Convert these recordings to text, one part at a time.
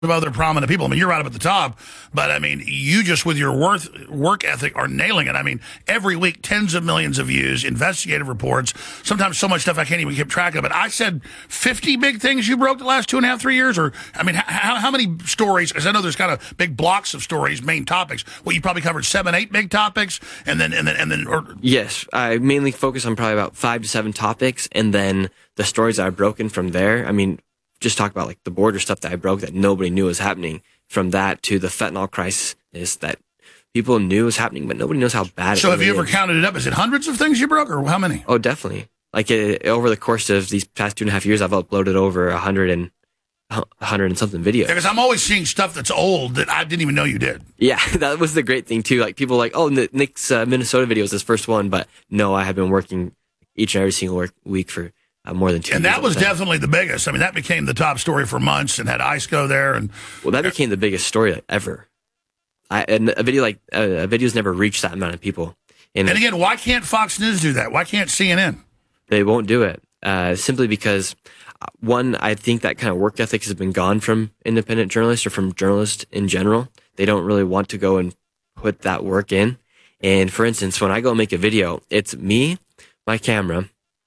of other prominent people. I mean, you're right up at the top, but I mean, you just with your work ethic are nailing it. I mean, every week, tens of millions of views, investigative reports, sometimes so much stuff I can't even keep track of it. I said 50 big things you broke the last 2.5, 3 years, or, I mean, how many stories, because I know there's kind of big blocks of stories, main topics. Well, you probably covered 7, 8 big topics, or... Yes, I mainly focus on probably about 5 to 7 topics, and then the stories that I've broken from there, I mean, just talk about like the border stuff that I broke that nobody knew was happening, from that to the fentanyl crisis that people knew was happening, but nobody knows how bad it is. So have you ever counted it up? Is it hundreds of things you broke, or how many? Oh, definitely. Like over the course of these past 2.5 years, I've uploaded over 100 and something videos. Because I'm always seeing stuff that's old that I didn't even know you did. Yeah, that was the great thing too. Like people like, oh, Nick's Minnesota video was his first one, but no, I have been working each and every single week for more than 2 years. And that was definitely the biggest. I mean, that became the top story for months and had ICE go there. And well, that became the biggest story ever. And a video a video's never reached that amount of people. And again, why can't Fox News do that? Why can't CNN? They won't do it simply because, one, I think that kind of work ethic has been gone from independent journalists or from journalists in general. They don't really want to go and put that work in. And for instance, when I go make a video, it's me, my camera.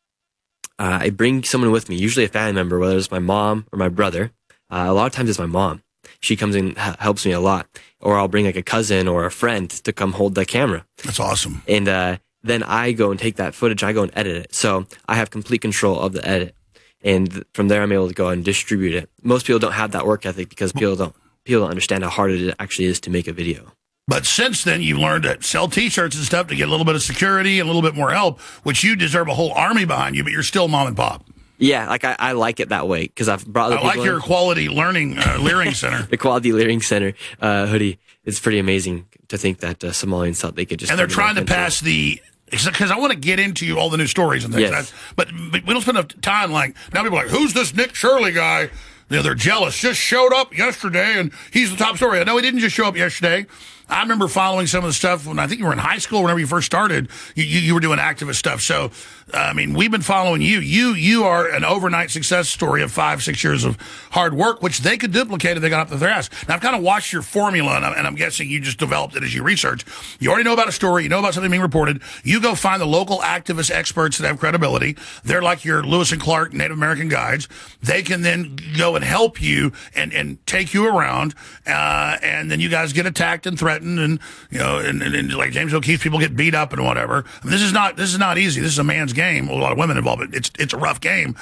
I bring someone with me, usually a family member, whether it's my mom or my brother. A lot of times it's my mom. She comes in, helps me a lot. Or I'll bring like a cousin or a friend to come hold the camera. That's awesome. And then I go and take that footage, I go and edit it. So I have complete control of the edit. And from there, I'm able to go and distribute it. Most people don't have that work ethic because people don't understand how hard it actually is to make a video. But since then, you've learned to sell T-shirts and stuff to get a little bit of security and a little bit more help, which you deserve a whole army behind you, but you're still mom and pop. Yeah, like I like it that way because I've brought other people like your quality learning Leering Center. The Quality Leering Center hoodie. It's pretty amazing to think that Somalians thought they could just... And they're trying to pass the... Because I want to get into all the new stories and things. Yes. But we don't spend enough time like... Now people are like, who's this Nick Shirley guy? You know, they're jealous. Just showed up yesterday, and he's the top story. No, he didn't just show up yesterday. I remember following some of the stuff when I think you were in high school, whenever you first started, you were doing activist stuff. So, I mean, we've been following you. You are an overnight success story of 5-6 years of hard work, which they could duplicate if they got up to their ass. Now, I've kind of watched your formula, and I'm guessing you just developed it as you research. You already know about a story. You know about something being reported. You go find the local activist experts that have credibility. They're like your Lewis and Clark Native American guides. They can then go and help you and take you around, and then you guys get attacked and threatened. And you know, and like James O'Keefe, people get beat up and whatever. I mean, this is not easy. This is a man's game. A lot of women involved. It's a rough game.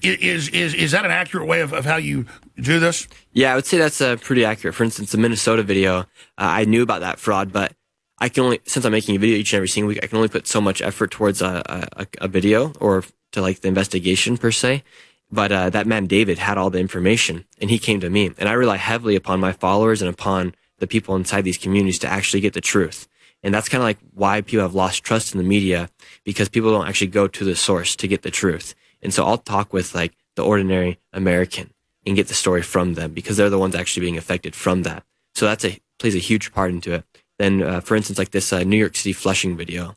Is that an accurate way of how you do this? Yeah, I would say that's pretty accurate. For instance, the Minnesota video, I knew about that fraud, but I can only, since I'm making a video each and every single week, I can only put so much effort towards a video or to like the investigation per se. But that man David had all the information, and he came to me, and I rely heavily upon my followers and upon the people inside these communities to actually get the truth. And that's kind of like why people have lost trust in the media, because people don't actually go to the source to get the truth. And so I'll talk with like the ordinary American and get the story from them, because they're the ones actually being affected from that. So plays a huge part into it. Then, for instance, like this New York City flushing video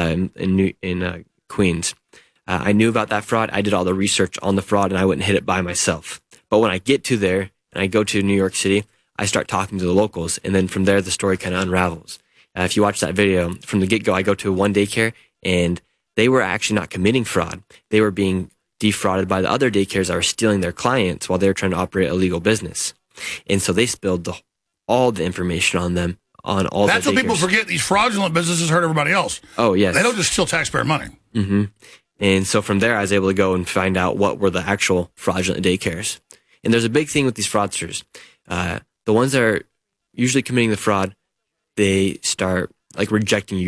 in Queens. I knew about that fraud. I did all the research on the fraud, and I wouldn't hit it by myself. But when I get to there and I go to New York City, I start talking to the locals, and then from there, the story kind of unravels. If you watch that video, from the get-go, I go to one daycare, and they were actually not committing fraud. They were being defrauded by the other daycares that were stealing their clients while they were trying to operate a legal business. And so they spilled all the information on them, on all the daycares. That's what people forget. These fraudulent businesses hurt everybody else. Oh, yes. They don't just steal taxpayer money. Mm-hmm. And so from there, I was able to go and find out what were the actual fraudulent daycares. And there's a big thing with these fraudsters. The ones that are usually committing the fraud, they start like rejecting you.